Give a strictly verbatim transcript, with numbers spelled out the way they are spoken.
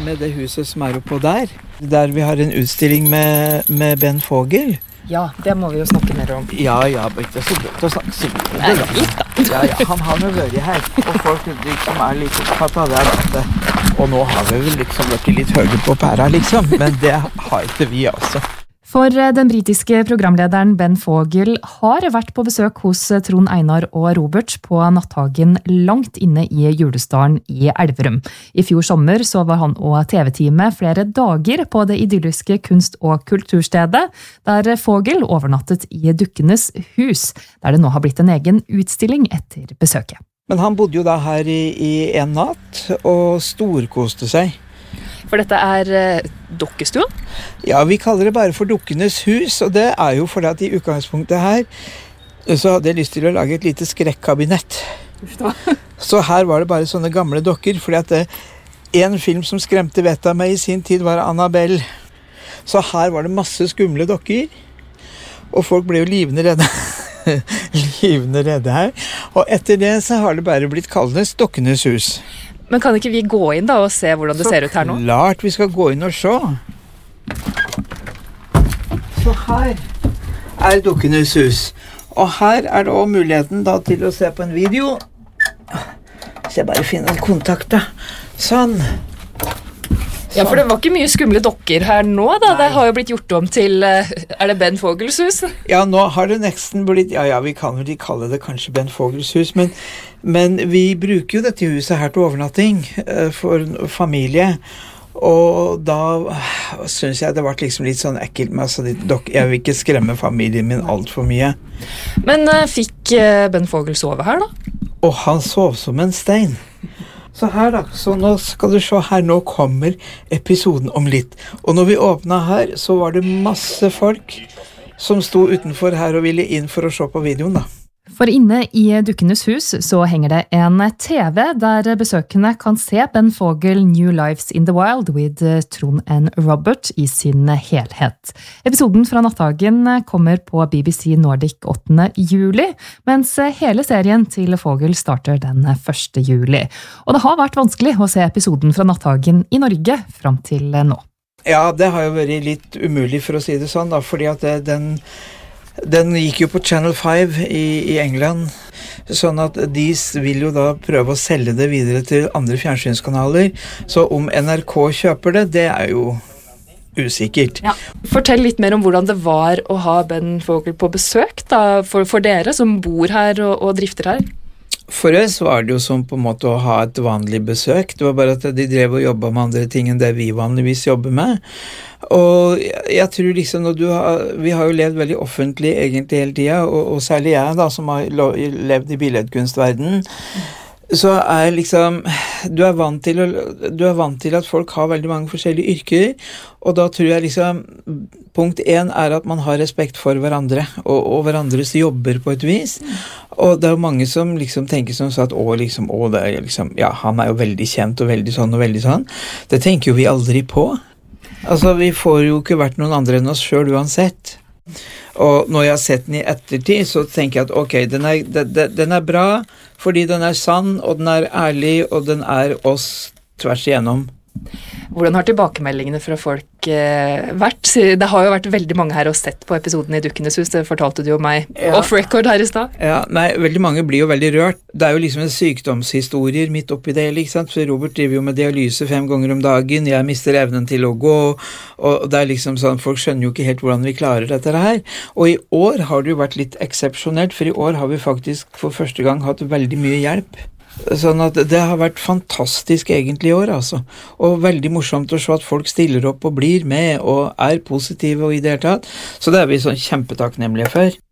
med det huset som er oppå der, der vi har en utstilling med, med Ben Vogel. Ja, det må vi jo snakke mer om. Ja, ja, det er så godt å snakke så mye om det. Litt da. Ja, ja, han har jo vært her, og folk liksom er litt opptatt av det der. Og nå har vi vel liksom vært litt høye på pæra, liksom, men det har ikke vi altså. For den britiske programlederen Ben Vogel har vært på besøk hos Trond Einar og Robert på natthagen langt inne i Julesdalen i Elverum. I fjor sommer så var han og T V-teamet flere dager på det idylliske kunst- og kulturstedet, der Vogel overnattet i Dukkenes hus, der det nå har blitt en egen utstilling etter besøket. Men han bodde jo da her i, i en natt og storkoste seg. For dette er eh, dukkestua? Ja, vi kaller det bare for Dukkenes hus, og det er jo fordi at i utgangspunktet her så hadde jeg lyst til å lage et lite skrekkabinett. Så her var det bare sånne gamle dokker, fordi at det, en film som skremte vettet av meg i sin tid var Annabelle. Så her var det masse skumle dokker, og folk ble jo livende redde. livende redde her. Og etter det så har det bare blitt kalt Dukkenes hus. Men kan ikke vi gå inn da og se hvordan det så ser ut her nå? Så klart vi skal gå inn og se. Så her er Dukkenes hus. Og her er det også muligheten da til å se på en video. Så jeg bare finner en kontakt da. Sånn. Ja, for det var ikke mye skumle dokker her nå da. Nei. Det har jo blitt gjort om til, er det Ben Vogels hus? Ja, nå har det nesten blitt, ja, ja, vi kan jo kalle det kanskje Ben Vogels hus, men, men vi bruker jo dette huset her til overnatting uh, for familie, og da synes jeg det var liksom litt sånn ekkelt med, altså, dok, jeg vil ikke skremme familien min alt for mye. Men uh, fikk uh, Ben Vogel sove her da? Og han sov som en stein. Så her da, så nå skal du se her, nå kommer episoden om litt. Og når vi åpnet her, så var det masse folk som sto utenfor her og ville inn for å se på videoen da. For inne i Dukkenes hus så henger det en T V der besøkende kan se Ben Vogel New Lives in the Wild with Trond and Robert i sin helhet. Episoden fra natthagen kommer på B B C Nordic åttende juli, mens hele serien til Vogel starter den første juli. Og det har vært vanskelig å se episoden fra natthagen i Norge fram til nå. Ja, det har jo vært litt umulig for å si det sånn da, fordi at det, den Den gikk jo på Channel five i, i England, sånn at de vil jo da prøve å selge det videre til andre fjernsynskanaler, så om N R K kjøper det, det er jo usikkert. Ja. Fortell litt mer om hvordan det var å ha Ben Vogel på besøk da, for, for dere som bor her og, og drifter her. For oss var det jo som på en måte å ha et vanlig besøk. Det var bare at de drev og jobbet med andre ting enn det vi vanligvis jobber med. Og jeg tror liksom, når du har, vi har jo levd veldig offentlig egentlig hele tiden, og, og særlig jeg da, som har levd i billedkunstverdenen, så er liksom, du er vant til å, du er vant til at folk har veldig mange forskjellige yrker, og da tror jeg liksom, punkt en er at man har respekt for hverandre, og, og hverandres jobber på et vis, og det er jo mange som liksom tenker som så at, å liksom, å det er liksom, ja, han er jo veldig kjent og veldig sånn og veldig sånn, det tenker jo vi aldri på. Altså, vi får jo ikke vært noen andre enn oss selv uansett. Og når jeg har sett den i ettertid, så tenker jeg at ok, den er, den, den er bra, fordi den er sann, og den er ærlig, og den er oss tvers igjennom. Hvordan har tilbakemeldingene fra folk eh, vært? Det har jo vært veldig mange her og sett på episoden i Dukkenes hus, det fortalte du jo meg ja. Off record her i sted. Ja, nei, veldig mange blir jo veldig rørt. Det er jo liksom en sykdomshistorier midt oppi det, ikke sant? For Robert driver jo med dialyse fem ganger om dagen, jeg mister evnen til å gå, og det er liksom sånn, folk skjønner jo ikke helt hvordan vi klarer dette her. Og i år har det jo vært litt eksepsjonelt, for i år har vi faktisk for første gang hatt veldig mye hjelp. Sånn at det har vært fantastisk egentlig i år, altså. Og veldig morsomt å se at folk stiller opp og blir med og er positive og i det hele tatt. Så det er vi sånn kjempetakknemlige for.